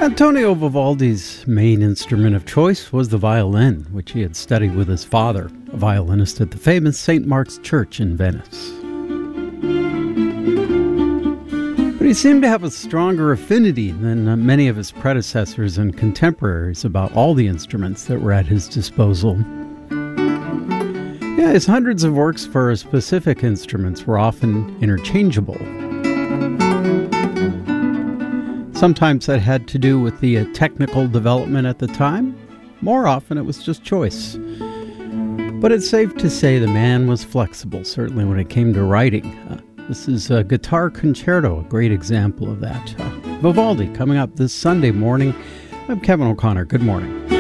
Antonio Vivaldi's main instrument of choice was the violin, which he had studied with his father, a violinist at the famous St. Mark's Church in Venice. But he seemed to have a stronger affinity than many of his predecessors and contemporaries about all the instruments that were at his disposal. Yeah, his hundreds of works for specific instruments were often interchangeable. Sometimes that had to do with the technical development at the time. More often it was just choice. But it's safe to say the man was flexible, certainly when it came to writing. This is a Guitar Concerto, a great example of that. Vivaldi coming up this Sunday morning. I'm Kevin O'Connor. Good morning.